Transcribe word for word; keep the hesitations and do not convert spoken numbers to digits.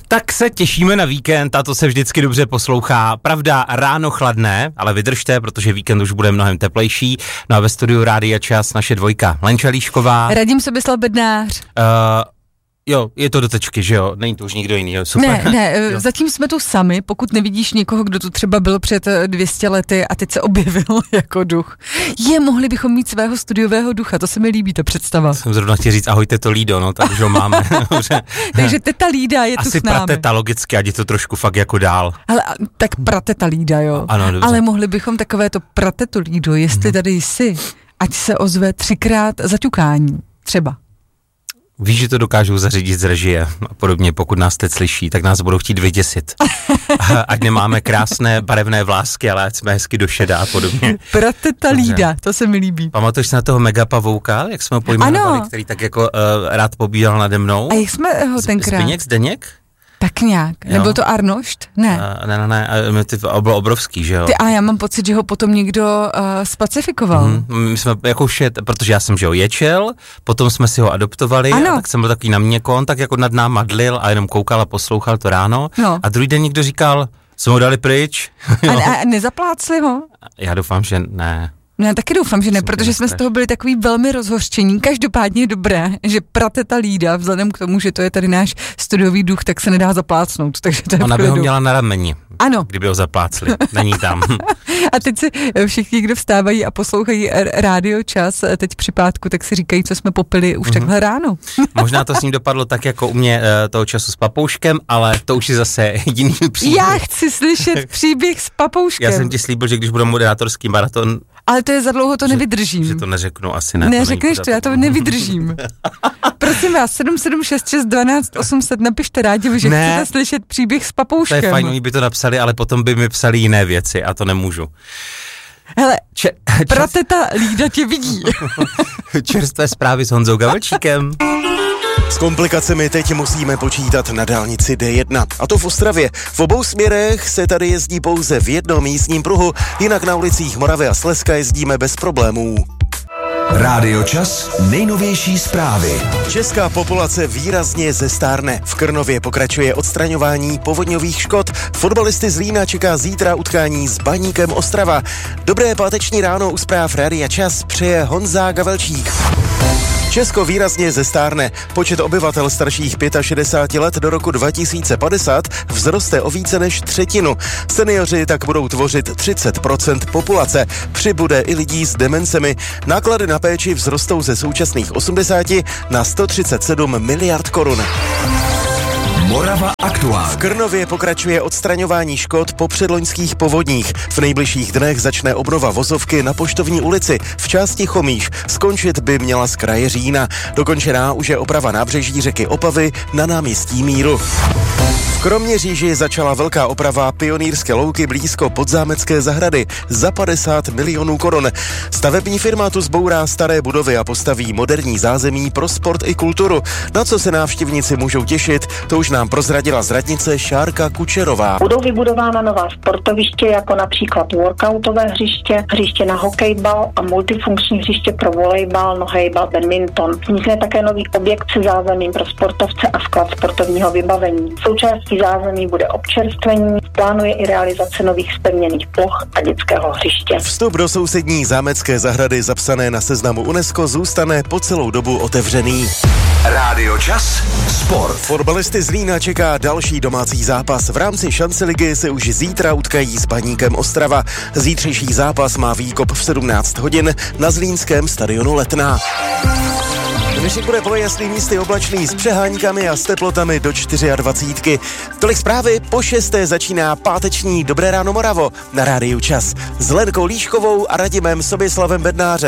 Tak se těšíme na víkend a to se vždycky dobře poslouchá. Pravda, ráno chladné, ale vydržte, protože víkend už bude mnohem teplejší. No a ve studiu Rádia Čas naše dvojka. Lenča Líšková. Radim Sobislav Bednář. Uh, jo, je to do tečky, že jo? Není to už nikdo jiný, jo? Super. Ne, ne, jo. Zatím jsme tu sami, pokud nevidíš někoho, kdo tu třeba byl před dvě stě lety a teď se objevil jako duch. Je, mohli bychom mít svého studiového ducha, to se mi líbí, ta představa. Jsem zrovna chtěl říct, ahoj teto Lído, no, tak už ho máme. Takže teta Lída je asi tu s námi. Asi prateta logicky, ať je to trošku fakt jako dál. Ale tak prateta Lída, jo. Ano, dobře. Ale mohli bychom takové to prateto Lído, jestli tady jsi, ať se ozve třikrát zaťukání, třeba. Víš, že to dokážou zařídit z režie a podobně, pokud nás teď slyší, tak nás budou chtít vyděsit. Ať nemáme krásné barevné vlásky, ale ať jsme hezky do šedá a podobně. Prateta Lída, to se mi líbí. Pamatuješ se na toho Megapavouka, jak jsme ho pojmenovali, který tak jako uh, rád pobíhal nade mnou? A jak jsme ho tenkrát? Zbyněk, Zdeněk? Tak nějak. Jo. Nebyl to Arnošt? Ne. Uh, ne, ne, ne, to bylo obrovský, že jo? Ty, a já mám pocit, že ho potom někdo uh, specifikoval. Mm, my jsme jako šet, protože já jsem, že ho ječel, potom jsme si ho adoptovali, a tak jsem byl takový na měkon, tak jako nad náma madlil a jenom koukal a poslouchal to ráno. No. A druhý den někdo říkal, jsme ho dali pryč. A, a nezaplácli ho? Já doufám, že ne. No já taky doufám, že ne, protože jsme z toho byli takový velmi rozhořčení. Každopádně je dobré, že prateta Lída, vzhledem k tomu, že to je tady náš studiový duch, tak se nedá zaplácnout. Takže to je Ona by ho měla na rameni. Ano. Kdyby ho zaplácli. Není tam. A teď si všichni, kdo vstávají a poslouchají Rádio Čas teď při pátku, tak si říkají, co jsme popili už mm-hmm. takhle ráno. Možná to s ním dopadlo tak jako u mě toho času s papouškem, ale to už je zase jiný příběh. Já chci slyšet příběh s papouškem. Já jsem ti slíbil, že když budu moderátorský maraton. Ale to je za dlouho, to že, nevydržím. Že to neřeknu, asi ne. Neřekneš to, to, já to nevydržím. Prosím vás, sedm sedm šest šest dvanáct osm set, napište rádi, že ne. chcete slyšet příběh s papouškem. To je fajn, oni by to napsali, ale potom by mi psali jiné věci a to nemůžu. Hele, Če- prateta Lída tě vidí. Čerstvé zprávy s Honzou Gavelčíkem. S komplikacemi teď musíme počítat na dálnici D jedna. A to v Ostravě. V obou směrech se tady jezdí pouze v jednom jízdním pruhu, jinak na ulicích Moravy a Slezska jezdíme bez problémů. Rádio Čas, nejnovější zprávy. Česká populace výrazně zestárne. V Krnově pokračuje odstraňování povodňových škod. Fotbalisty z Lína čeká zítra utkání s Baníkem Ostrava. Dobré páteční ráno u zpráv Rádia Čas přeje Honza Gavelčík. Česko výrazně zestárne. Počet obyvatel starších šedesáti pěti let do roku dva tisíce padesát vzroste o více než třetinu. Seniori tak budou tvořit třicet procent populace. Přibude i lidí s demencemi. Náklady na péči vzrostou ze současných osmdesáti na sto třicet sedm miliard korun. Morava aktuál. V Krnově pokračuje odstraňování škod po předloňských povodních. V nejbližších dnech začne obnova vozovky na Poštovní ulici v části Chomíš. Skončit by měla z kraje října. Dokončená už je oprava nábřeží řeky Opavy na náměstí Míru. V Kroměříži začala velká oprava Pionýrské louky blízko Podzámecké zahrady za padesát milionů korun. Stavební firma tu zbourá staré budovy a postaví moderní zázemí pro sport i kulturu. Na co se návštěvníci můžou těšit, to už nám prozradila z radnice Šárka Kučerová. Budou vybudována nová sportoviště, jako například workoutové hřiště, hřiště na hokejbal a multifunkční hřiště pro volejbal, nohejbal, badminton. Vznikne také nový objekt se zázemím pro sportovce a sklad sportovního vybavení. Součástí zázemí bude občerstvení, plánuje i realizace nových zpevněných ploch a dětského hřiště. Vstup do sousední zámecké zahrady zapsané na seznamu UNESCO zůstane po celou dobu otevřený. Rádio Čas, sport. Fotbalisty z Lína čeká další domácí zápas. V rámci šance ligy se už zítra utkají s Baníkem Ostrava. Zítřejší zápas má výkop v sedmnáct hodin na zlínském stadionu Letná. Dnešek bude polojasný, místy oblačný s přeháníkami a s teplotami do dvacet čtyři. Tolik zprávy, po šesté začíná páteční Dobré ráno Moravo na Rádiu Čas s Lenkou Líškovou a Radimem Sobislavem Bednářem.